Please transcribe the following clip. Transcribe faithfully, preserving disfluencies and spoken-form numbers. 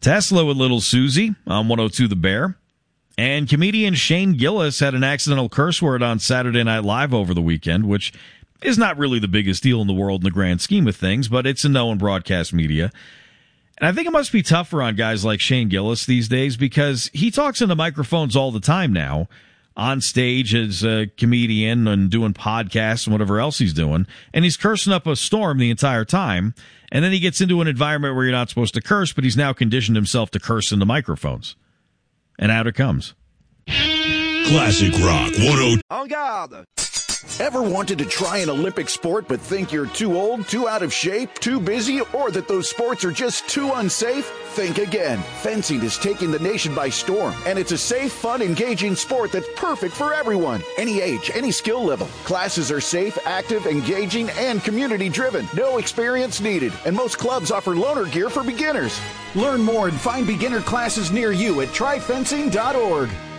Tesla with Little Susie on one oh two The Bear. And comedian Shane Gillis had an accidental curse word on Saturday Night Live over the weekend, which is not really the biggest deal in the world in the grand scheme of things, but it's a known broadcast media. And I think it must be tougher on guys like Shane Gillis these days because he talks into microphones all the time now, on stage as a comedian and doing podcasts and whatever else he's doing, and he's cursing up a storm the entire time, and then he gets into an environment where you're not supposed to curse, but he's now conditioned himself to curse into microphones. And out it comes. Classic Rock one oh two. En garde! Ever wanted to try an Olympic sport but think you're too old, too out of shape, too busy, or that those sports are just too unsafe? Think again. Fencing is taking the nation by storm, and it's a safe, fun, engaging sport that's perfect for everyone. Any age, any skill level. Classes are safe, active, engaging, and community-driven. No experience needed, and most clubs offer loaner gear for beginners. Learn more and find beginner classes near you at try fencing dot org.